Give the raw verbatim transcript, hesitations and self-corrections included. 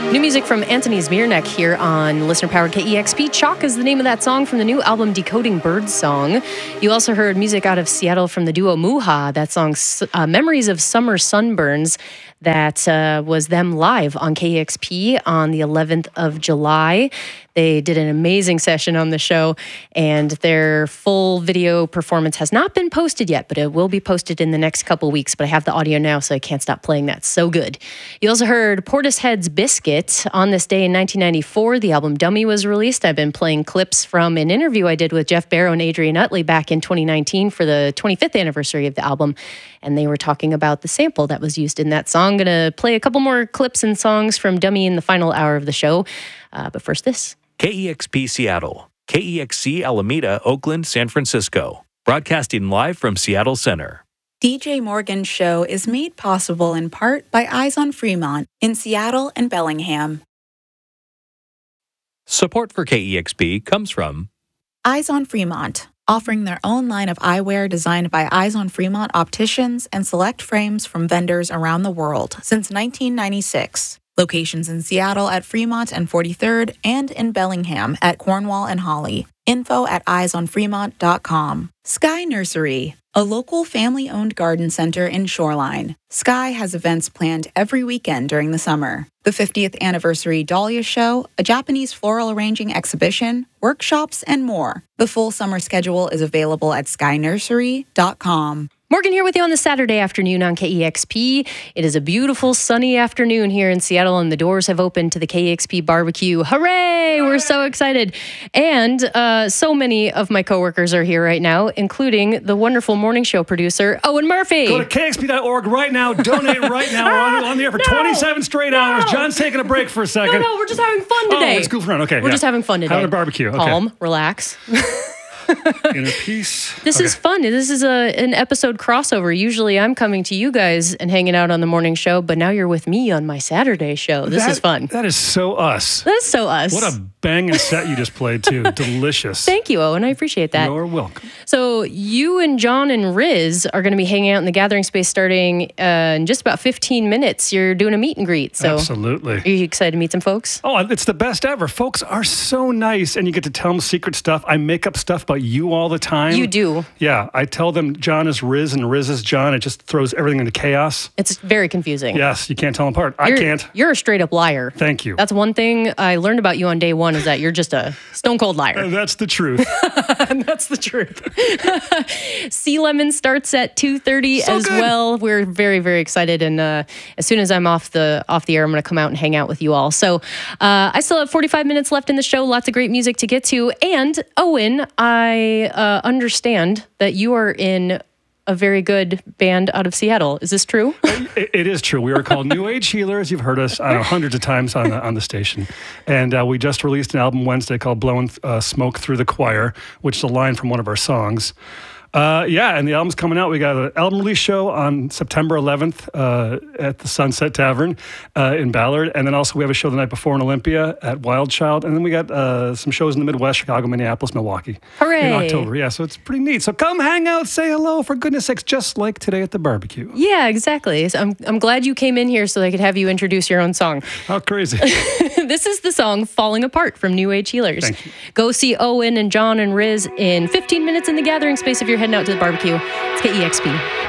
New music from Anthony Zbiernik here on listener-powered K E X P. Chalk is the name of that song from the new album Decoding Birdsong. You also heard music out of Seattle from the duo Muha. That song, uh, Memories of Summer Sunburns, that uh, was them live on K E X P on the eleventh of July. They did an amazing session on the show, and their full video performance has not been posted yet, but it will be posted in the next couple weeks. But I have the audio now, so I can't stop playing that. So good. You also heard Portishead's Biscuit. On this day in nineteen ninety-four, the album Dummy was released. I've been playing clips from an interview I did with Jeff Barrow and Adrian Utley back in twenty nineteen for the twenty-fifth anniversary of the album, and they were talking about the sample that was used in that song. I'm going to play a couple more clips and songs from Dummy in the final hour of the show, uh, but first this. K E X P Seattle, K E X C Alameda, Oakland, San Francisco. Broadcasting live from Seattle Center. D J Morgan's show is made possible in part by Eyes on Fremont in Seattle and Bellingham. Support for K E X P comes from Eyes on Fremont, offering their own line of eyewear designed by Eyes on Fremont opticians and select frames from vendors around the world since nineteen ninety-six. Locations in Seattle at Fremont and forty-third and in Bellingham at Cornwall and Holly. Info at eyes on fremont dot com. Sky Nursery, a local family-owned garden center in Shoreline. Sky has events planned every weekend during the summer. The fiftieth anniversary Dahlia Show, a Japanese floral arranging exhibition, workshops, and more. The full summer schedule is available at sky nursery dot com. Morgan here with you on the Saturday afternoon on K E X P. It is a beautiful sunny afternoon here in Seattle, and the doors have opened to the K E X P barbecue. Hooray! We're so excited. And uh, so many of my coworkers are here right now, including the wonderful morning show producer, Owen Murphy. Go to K X P dot org right now. Donate right now. We're on, on the air for no, twenty-seven straight no. hours. John's taking a break for a second. No, no, we're just having fun today. Oh, it's goofing around. Okay, We're yeah. just having fun today. Having a barbecue. Okay. Calm, relax. Inner peace. This okay. is fun. This is a an episode crossover. Usually I'm coming to you guys and hanging out on the morning show, but now you're with me on my Saturday show. This that, is fun. That is so us. That is so us. What a banging set you just played, too. Delicious. Thank you, Owen. I appreciate that. You're welcome. So you and John and Riz are going to be hanging out in the gathering space starting uh, in just about fifteen minutes. You're doing a meet and greet. So absolutely. Are you excited to meet some folks? Oh, it's the best ever. Folks are so nice, and you get to tell them secret stuff. I make up stuff about you all the time. You do. Yeah, I tell them John is Riz and Riz is John. It just throws everything into chaos. It's very confusing. Yes, you can't tell them apart. You're, I can't. You're a straight up liar. Thank you. That's one thing I learned about you on day one is that you're just a stone cold liar. Uh, that's the truth. That's the truth. Sea Lemon starts at two thirty so as good. well. We're very, very excited. And uh, as soon as I'm off the off the air, I'm going to come out and hang out with you all. So uh, I still have forty-five minutes left in the show. Lots of great music to get to. And Owen, I uh, understand that you are in a very good band out of Seattle. Is this true? It, it is true. We are called New Age Healers. You've heard us I don't know, hundreds of times on the, on the station. And uh, we just released an album Wednesday called Blowing uh, Smoke Through the Choir, which is a line from one of our songs. Uh, yeah, and the album's coming out. We got an album release show on September eleventh uh, at the Sunset Tavern uh, in Ballard. And then also we have a show the night before in Olympia at Wild Child. And then we got uh, some shows in the Midwest, Chicago, Minneapolis, Milwaukee. Hooray. In October. Yeah, so it's pretty neat. So come hang out, say hello, for goodness sakes, just like today at the barbecue. Yeah, exactly. So I'm, I'm glad you came in here so I could have you introduce your own song. How crazy. This is the song Falling Apart from New Age Healers. Thank you. Go see Owen and John and Riz in fifteen minutes in the gathering space if you're heading out to the barbecue. It's K E X P.